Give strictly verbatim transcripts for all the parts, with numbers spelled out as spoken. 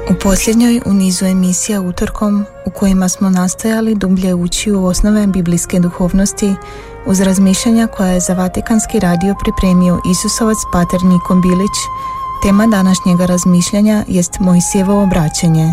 U posljednjoj u nizu emisija utorkom u kojima smo nastojali dublje ući u osnove biblijske duhovnosti uz razmišljanja koja je za Vatikanski radio pripremio Isusovac pater Niko Bilić, tema današnjega razmišljanja jest Mojsijevo obraćenje.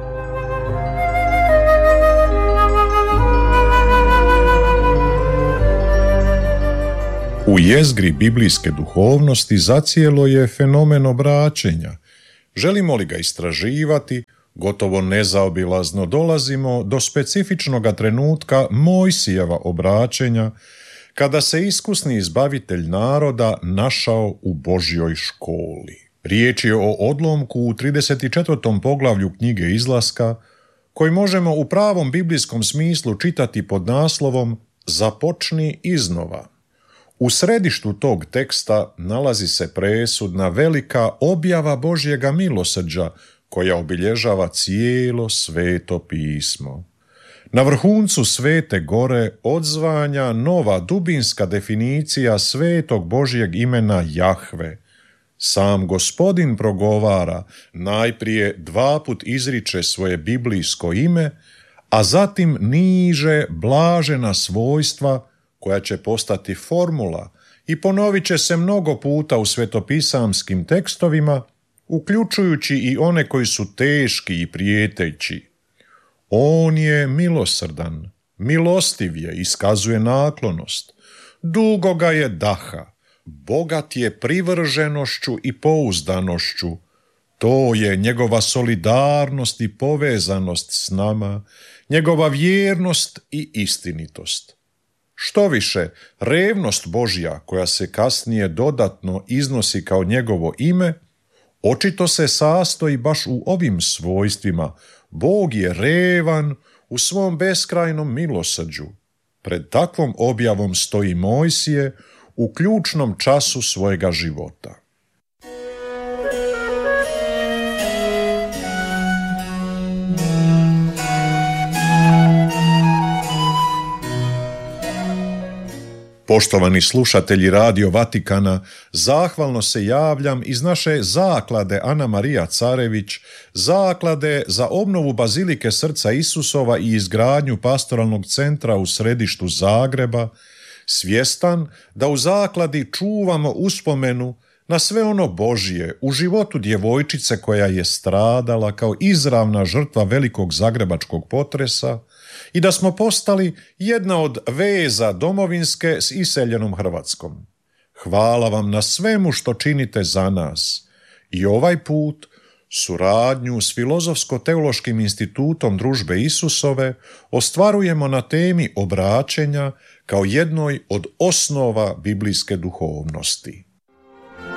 U jezgri biblijske duhovnosti zacijelo je fenomen obraćenja. Želimo li ga istraživati, gotovo nezaobilazno dolazimo do specifičnog trenutka Mojsijeva obraćenja, kada se iskusni izbavitelj naroda našao u Božjoj školi. Riječ je o odlomku u trideset četvrtom poglavlju knjige Izlaska, koji možemo u pravom biblijskom smislu čitati pod naslovom Započni iznova. U središtu tog teksta nalazi se presudna velika objava Božjega milosrđa koja obilježava cijelo Sveto pismo. Na vrhuncu Svete gore odzvanja nova dubinska definicija svetog Božjeg imena Jahve. Sam Gospodin progovara, najprije dva put izriče svoje biblijsko ime, a zatim niže blažena svojstva koja će postati formula i ponovit će se mnogo puta u svetopisamskim tekstovima, uključujući i one koji su teški i prijeteći. On je milosrdan, milostiv je, iskazuje naklonost, dugo ga je daha, bogat je privrženošću i pouzdanošću. To je njegova solidarnost i povezanost s nama, njegova vjernost i istinitost. Što više, revnost Božja, koja se kasnije dodatno iznosi kao njegovo ime, očito se sastoji baš u ovim svojstvima. Bog je revan u svom beskrajnom milosrđu. Pred takvom objavom stoji Mojsije u ključnom času svojega života. Poštovani slušatelji Radio Vatikana, zahvalno se javljam iz naše zaklade Ana Marija Carević, zaklade za obnovu Bazilike Srca Isusova i izgradnju pastoralnog centra u središtu Zagreba, svjestan da u zakladi čuvamo uspomenu na sve ono Božje u životu djevojčice koja je stradala kao izravna žrtva velikog zagrebačkog potresa i da smo postali jedna od veza domovinske s iseljenom Hrvatskom. Hvala vam na svemu što činite za nas. I ovaj put suradnju s Filozofsko-teološkim institutom Družbe Isusove ostvarujemo na temi obraćenja kao jednoj od osnova biblijske duhovnosti.